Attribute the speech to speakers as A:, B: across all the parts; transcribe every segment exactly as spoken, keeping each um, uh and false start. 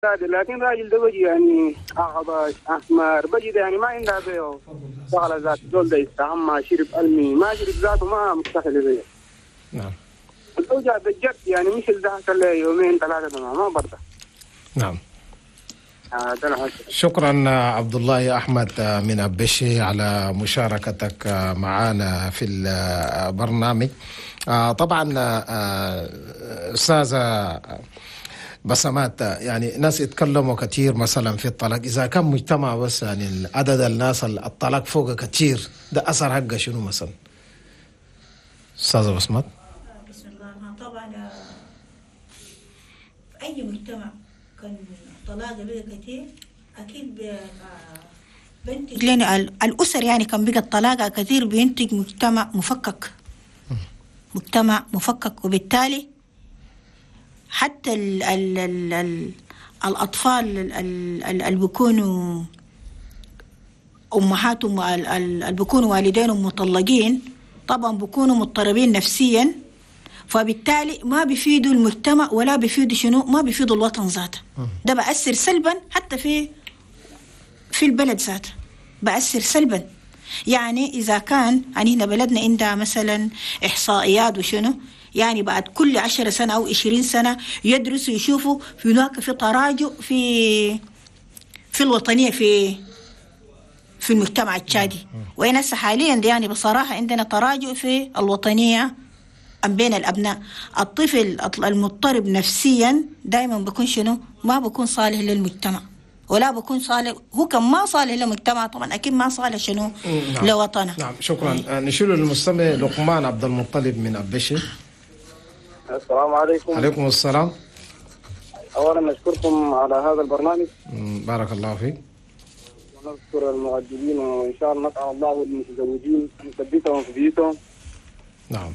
A: لكن راجل ده بجي يعني أعضاء أحمر بجي ده يعني ما عنده بيه شغلة ذات دول ده يستعمى شرب ألمي ما شرب ذاته ما مستحيل بيه.
B: نعم.
A: الزوجة بجد يعني مش اللي ده يومين ثلاثة ما برضه.
B: نعم. شكرا عبد الله أحمد من أبشي على مشاركتك معنا في البرنامج. طبعا أستاذة بسمات، يعني ناس يتكلموا كثير مثلا في الطلاق، إذا كان مجتمع بس يعني عدد الناس الطلاق فوق كثير، ده أثر حقه شنو مثلا؟ أستاذة بسمات.
C: بسم الله. طبعا في أي مجتمع كان الطلاق بقى كثير أكيد بينتج لنا الأسر، يعني كان بقى الطلاق كثير بينتج مجتمع مفكك، مجتمع مفكك، وبالتالي حتى ال ال ال ال الأطفال اللي بيكونوا أمهاتهم اللي بيكونوا والدينهم مطلقين طبعا بيكونوا مضطربين نفسيا، فبالتالي ما بيفيدوا المجتمع ولا بيفيدوا شنو، ما بيفيدوا الوطن ذاته. ده بأثر سلبا حتى في في البلد ذاته، بأثر سلبا. يعني إذا كان يعني هنا بلدنا عندها مثلا إحصائيات وشنو، يعني بعد كل عشر سنة أو عشرين سنة يدرسوا يشوفوا في هناك في تراجع في في الوطنية في في المجتمع التشادي، وين هسه حاليا يعني بصراحة عندنا تراجع في الوطنية بين الأبناء. الطفل المضطرب نفسيا دائما بيكون شنو، ما بيكون صالح للمجتمع ولا بيكون صالح، هو كان ما صالح للمجتمع طبعا أكيد ما صالح شنو
B: نعم.
C: لوطنه.
B: نعم شكرا. نشيل للمستمع لقمان عبد المطلب من أبشي.
A: السلام عليكم.
B: عليكم السلام.
A: أولا نشكركم على هذا البرنامج.
B: بارك الله فيك.
A: ونذكر المؤدبين وإن شاء الله نسأل الله المتزوجين نثبتهم في بيوتهم.
B: نعم.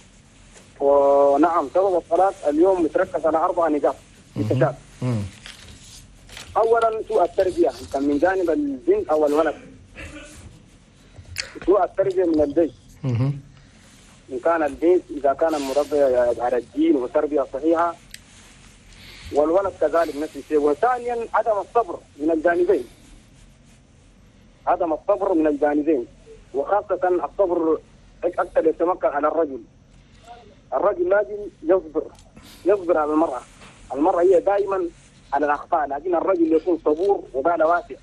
A: ونعم سبب الطلاق اليوم متركز على أربع نقاط متشابهة. أولا سوء التربية كان من جانب البنت أو الولد، سوء التربية من البيت. إن كان البنت إذا كان مربي على الدين وتربية صحيحة، والولد كذلك نفس الشيء. وثانيا عدم الصبر من الجانبين، عدم الصبر من الجانبين، وخاصة الصبر أكثر يتمكن على الرجل. الرجل لازم يصبر يصبر على المرأة، المرأة هي دائما على الأخطاء، لكن الرجل يكون صبور وبال واسع.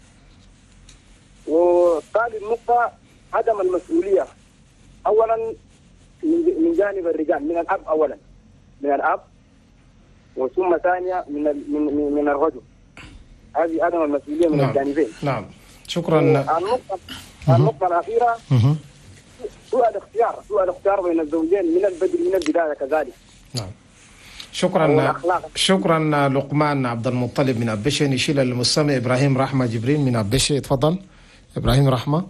A: وثالث نقطة عدم المسؤولية، أولا من جانب الرجال، من الأب أولا، من الأب، وثم ثانية من من من الرجل. هذه عدم المسؤولية من
B: نعم.
A: الجانبين.
B: نعم شكرا.
A: النقطة النقطة الأخيرة سوء الاختيار، سوء الاختيار بين الزوجين من البدء من البداية كذلك.
B: نعم شكرا. شكرا لقمان عبد المطلب من أبشي. نشيل المستمع إبراهيم رحمة جبرين من أبشي. تفضل إبراهيم رحمة.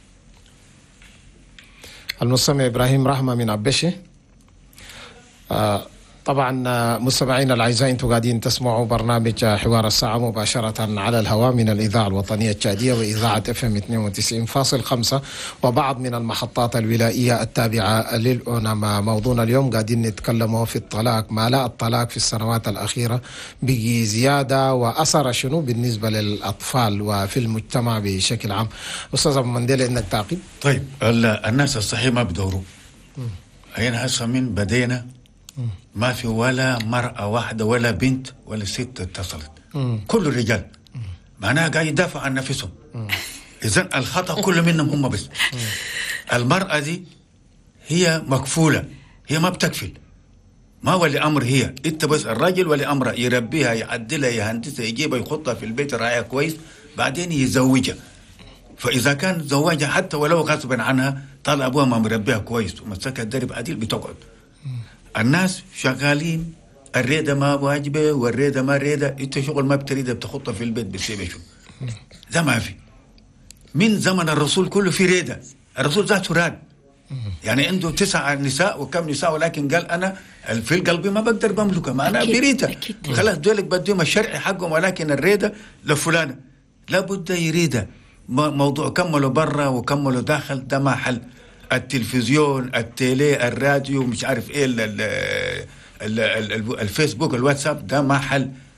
B: المستمع إبراهيم رحمة من أبشي. آه طبعا مستمعينا الأعزاء، انتم قاعدين تسمعوا برنامج حوار الساعة مباشرة على الهواء من الإذاعة الوطنية التشادية وإذاعة اف ام اثنين وتسعين فاصلة خمسة وبعض من المحطات الولائية التابعة للأونما. موضوعنا اليوم قاعدين نتكلموا في الطلاق، ما لا الطلاق في السنوات الأخيرة بقي زيادة وأثر شنو بالنسبة للأطفال وفي المجتمع بشكل عام. أستاذ أبو منديل عندك تعقيب؟
D: طيب الناس الصحيح ما بدوروا. هنا هسه من بدينا ما في ولا مرأة واحدة ولا بنت ولا ست اتصلت، كل الرجال معناها قاعد يدافع عن نفسهم. إذن الخطأ كله منهم هم بس. المرأة دي هي مكفولة، هي ما بتكفل، ما ولي أمر هي، إنت بس الراجل ولي أمر يربيها يعدلها يهندسها يجيبها يخطها في البيت راعيها كويس، بعدين يزوجها. فإذا كان زواجها حتى ولو غصبا عنها طال أبوها ما مربيها كويس ومسكها الدرب عديل بتقعد. الناس شغالين الريدة ما واجبة والريدة ما ريدة، انت شغل ما بتريدها بتخطها في البيت بتسيبها شو ده ما في. من زمن الرسول كله في ريدة، الرسول ذاته راد، يعني عنده تسع نساء وكم نساء، ولكن قال أنا في القلب ما بقدر بملكها، ما أنا بريدها خلاص دولك بديهم الشرع حقهم، ولكن الريدة لفلانة لابد يريدها. موضوع كملوا برا وكملوا داخل ده ما حل. التلفزيون التيلي الراديو مش عارف ايه ال ال ال ال الفيسبوك الواتساب ده ما حل.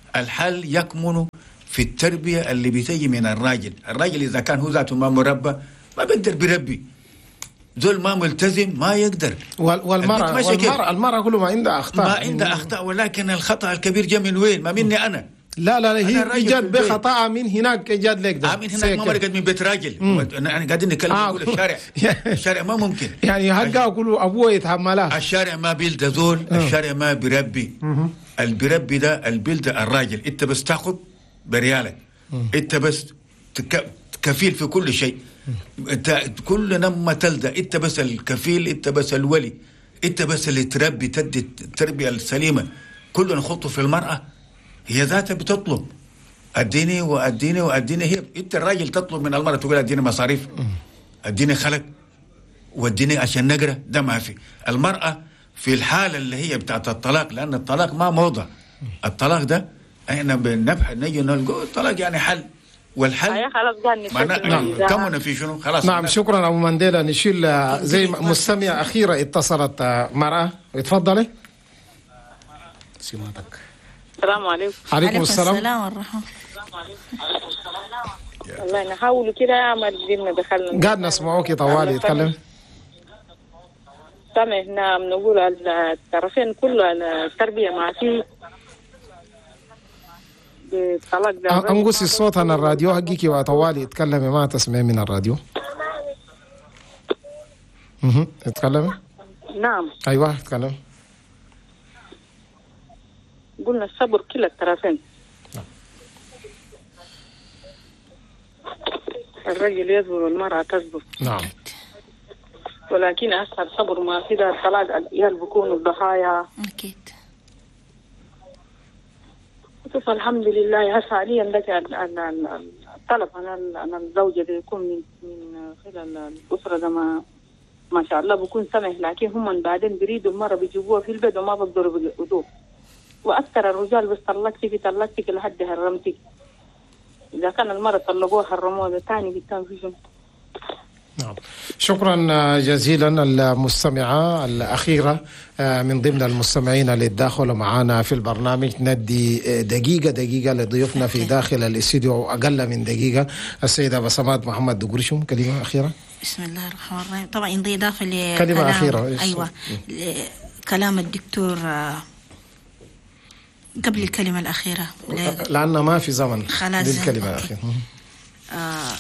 D: الحل يكمن في التربية اللي بتجي من الراجل. الراجل إذا كان هو ذاته ما مربى ما بيقدر بربي، زول ما ملتزم ما يقدر.
B: والمرأة والمرأة المرأة كل ما عندها أخطاء،
D: ما عندها أخطاء، ولكن الخطأ الكبير جاء من وين؟ ما مني أنا.
B: لا لا لا هي جات بخطأ من هناك، جات لك ده
D: آه من هناك، ما مرقت من بيت راجل. أنا قاعدين نتكلم آه. نقول الشارع الشارع ما ممكن
B: يعني حقها كله أبوه يتحملها.
D: الشارع ما بيلد زول، الشارع ما بربي. اللي بربي ده البلد الراجل. أنت بس تاخذ بريالك، أنت بس كفيل في كل شيء، أنت كل نما تلدى، أنت بس الكفيل، أنت بس الولي، أنت بس اللي تربي، تدي التربية السليمة. كله نخطه في المرأة، هي ذاتها بتطلب اديني واديني واديني. هي انت الراجل تطلب من المرأة تقول اديني مصاريف، اديني خلق، واديني عشان نقرا. ده ما في. المرأة في الحالة اللي هي بتاعت الطلاق، لأن الطلاق ما موضة. الطلاق ده احنا بنبحث نجي نلقى الطلاق يعني حل، والحل نعم كمنا في شنو خلاص.
B: نعم شكرا أبو مانديلا. نشيل زي مستمع أخيرة اتصلت مرأة، اتفضلي.
E: سمعتك.
F: السلام عليكم.
B: عليكم السلام.
C: السلام والرحمة.
F: والله نحاول كده يا عمل دينا دخلنا.
B: قاعد نسمعوك طوالي يتكلم.
F: تمام. نعم نقول الطرفين كله التربية ما في بالطلاق ده.
B: انقصي الصوت عن الراديو حقيقي وطوالي اتكلمي، ما تسمعي من الراديو. اها اتكلمي.
F: نعم
B: ايوه اتكلم.
F: قلنا الصبر كلا الطرفين. الرجل يصبر والمرأة تصبر.
B: نعم.
F: ولكن هسه الصبر ما في ده الطلاق العيال بيكونوا الضحايا.
C: أكيد.
F: شوف الحمد لله هسه حاليا لك الطلب عن عن الزوجة بيكون من من خلال الأسرة ده ما ما شاء الله بيكون سمح، لكن هم بعدين بيريدوا المرة بيجيبوها في البيت وما بيقدروا بيقعدوها. وأكثر الرجال بس طلقتك طلقتك لحد هرمتك. إذا كان المرة طلقوها حرموها ده تاني بالتاني في شنو.
B: نعم شكرا جزيلا. المستمعة الأخيرة من ضمن المستمعين اللي داخلوا معنا في البرنامج، ندي دقيقة دقيقة لضيوفنا في داخل الاستديو، أقل من دقيقة. السيدة بسمات محمد دقرشم، كلمة أخيرة.
C: بسم الله الرحمن الرحيم. طبعا ينضي إضافة لكلام
B: كلمة أخيرة.
C: أيوة كلام الدكتور قبل الكلمة الأخيرة،
B: لأن ما في زمن
C: للكلمة الأخيرة. آه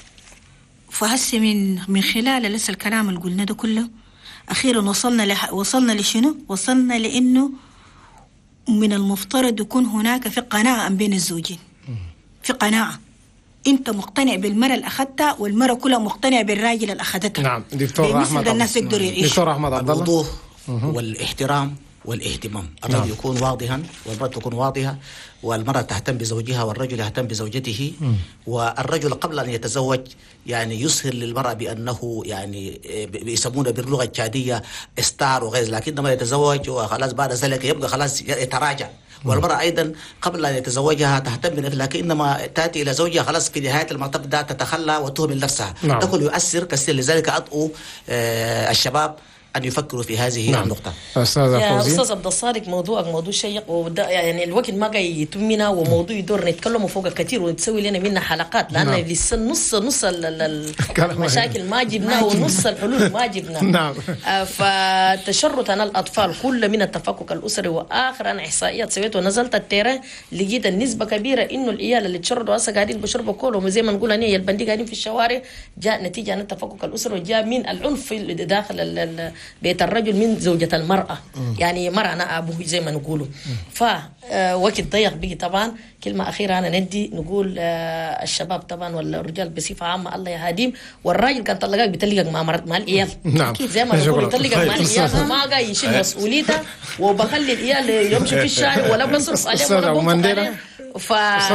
C: فهسه من من خلال لسه الكلام اللي قلنا ده كله، أخيرا وصلنا لح... وصلنا لشنو؟ وصلنا لأنه من المفترض يكون هناك في قناعة بين الزوجين. في قناعة، أنت مقتنع بالمرأة اللي أخذتها والمرأة كلها مقتنعة بالراجل اللي أخذتها.
B: نعم دكتور أحمد.
C: الناس يقدروا يعيشوا.
B: دكتور أحمد عبد الله.
E: الوضوح والاحترام والاهتمام. الرجل يكون واضحا والمرأة تكون واضحة، والمرأة تهتم بزوجها والرجل يهتم بزوجته. والرجل قبل أن يتزوج يعني يسهل للمرأة بأنه يعني بيسمونه باللغة التشادية ستار وغير، لكن لما يتزوج وخلاص بعد ذلك يبقى خلاص يتراجع. والمرأة أيضا قبل أن يتزوجها تهتم بنفسها، لكن إنما تأتي إلى زوجها خلاص في نهاية المطاف ده تتخلى وتهمل نفسها.
B: نعم.
E: ده كله يؤثر كثير. لذلك أدعو آه الشباب أن يفكروا في هذه نعم. النقطة.
B: أستاذ
G: يا أستاذ عبد الصادق، موضوعك موضوع شيق، وده يعني الوقت ما قاعد يتمنا، وموضوع يدور نتكلم فوق كثير ونتسوي لنا منها حلقات، لأن نعم. لسه نص نص المشاكل ما جبناه ونص الحلول ما جبناه.
B: نعم.
G: فتشرد عن الأطفال كل من التفكك الأسري، وآخر أنا إحصائيات سويت ونزلت التيران لقيت النسبة كبيرة إنه العيال اللي تشردوا هسه قاعدين بشربوا كولهم زي ما نقول أنا البندي قاعدين في الشوارع، جاء نتيجة عن التفكك الأسري، وجاء من العنف داخل بيت الرجل من زوجة المرأة. م. يعني مرأة أنا أبوه زي ما نقوله. فوقت ضيق بيجي. طبعا كلمة أخيرة أنا ندي نقول آه الشباب طبعا والرجال بصفة عامة الله يهديم، والراجل كان طلقك بيطلقك مع مرات مع العيال.
B: نعم.
G: زي ما نقول يطلقك مع العيال وما قاعد يشيل مسؤوليته وبخلي العيال يمشوا في الشارع ولا بصرف عليهم ولا بنفق عليهم. ف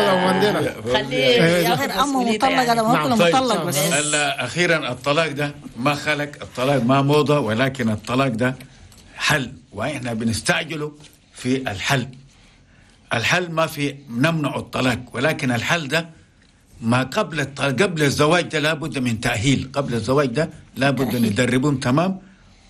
G: خليه ياخذ
C: أمه مطلقة لما هو مطلق بس.
D: أخيرا الطلاق ده ما خلق، الطلاق ما موضة، ولكن الطلاق ده حل، وإحنا بنستعجله في الحل. الحل ما في نمنع الطلاق، ولكن الحل ده ما قبل قبل الزواج ده لابد من تأهيل. قبل الزواج ده لابد ندربهم تمام،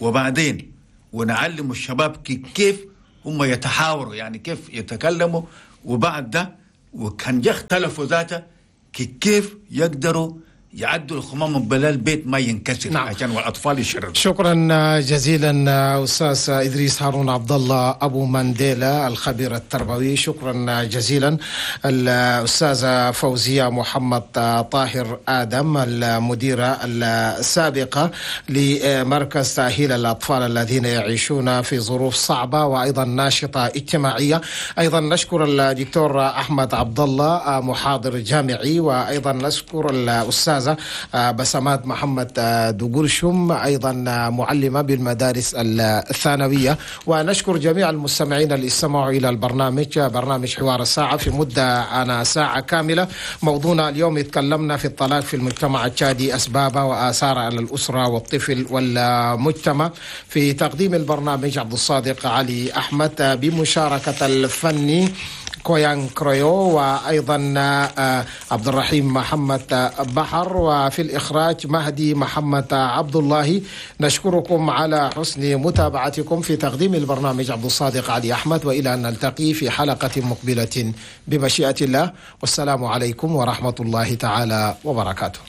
D: وبعدين ونعلم الشباب كيف هم يتحاوروا، يعني كيف يتكلموا وبعد ده وكان جا اختلفوا ذاته كيف يقدروا يعدوا الخمام بلا البيت ما ينكسر. نعم. عشان والاطفال يشربوا.
B: شكرا جزيلا استاذ ادريس هارون عبد الله ابو مانديلا الخبير التربوي. شكرا جزيلا الاستاذه فوزيه محمد طاهر ادم المديره السابقه لمركز تاهيل الاطفال الذين يعيشون في ظروف صعبه وايضا ناشطه اجتماعيه. ايضا نشكر الدكتور احمد عبد الله محاضر جامعي، وايضا نشكر الاستاذ بسمات محمد دقرشم أيضا معلمة بالمدارس الثانوية. ونشكر جميع المستمعين اللي استمعوا إلى البرنامج، برنامج حوار الساعة في مدة أنا ساعة كاملة. موضوعنا اليوم يتكلمنا في الطلاق في المجتمع التشادي، أسبابه وآثاره على الأسرة والطفل والمجتمع. في تقديم البرنامج عبد الصادق علي أحمد، بمشاركة الفني كويان كرويو، وأيضا عبد الرحيم محمد بحر، وفي الإخراج مهدي محمد عبد الله. نشكركم على حسن متابعتكم في تقديم البرنامج عبد الصادق علي أحمد، وإلى أن نلتقي في حلقة مقبلة بمشيئة الله، والسلام عليكم ورحمة الله تعالى وبركاته.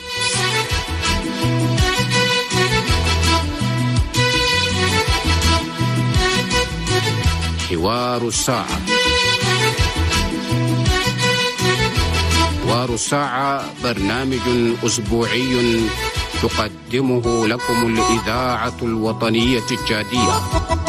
H: حوار الساعة. حوار الساعة برنامج أسبوعي تقدمه لكم الإذاعة الوطنية التشادية.